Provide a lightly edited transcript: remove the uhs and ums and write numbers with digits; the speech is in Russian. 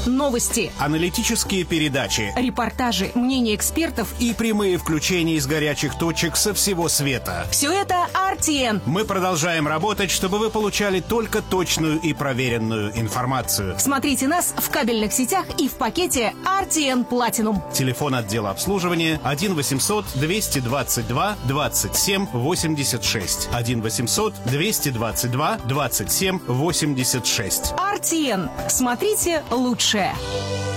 новости, аналитические передачи, репортажи, мнения экспертов и прямые включения из горячих точек со всего света. Все это RTN. Мы продолжаем работать, чтобы вы получали только точную и проверенную информацию. Смотрите нас в кабельных сетях и в пакете RTN Platinum. Телефон отдела обслуживания 1 800 222 27 86. 1 800 222 27 86. RTN. Смотрите лучшее.